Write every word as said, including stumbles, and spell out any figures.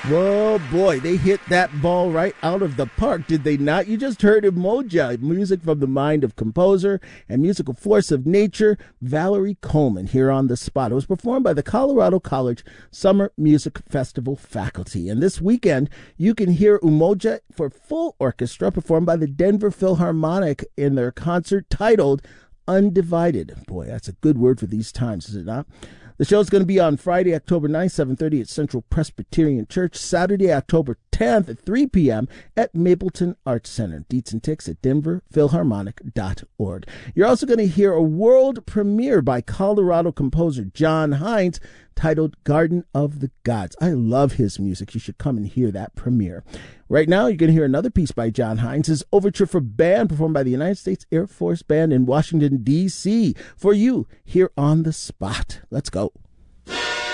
Whoa, boy, they hit that ball right out of the park, did they not? You just heard Umoja, music from the mind of composer and musical force of nature, Valerie Coleman, here on The Spot. It was performed by the Colorado College Summer Music Festival faculty. And this weekend, you can hear Umoja for full orchestra performed by the Denver Philharmonic in their concert titled Undivided. Boy, that's a good word for these times, is it not? The show is going to be on Friday, October ninth, seven thirty at Central Presbyterian Church. Saturday, October tenth at three p.m. at Mapleton Arts Center. Deets and ticks at denver philharmonic dot org. You're also going to hear a world premiere by Colorado composer John Hines titled Garden of the Gods. I love his music. You should come and hear that premiere. Right now, you're going to hear another piece by John Hines, his Overture for Band, performed by the United States Air Force Band in Washington, D C, for you here on The Spot. Let's go.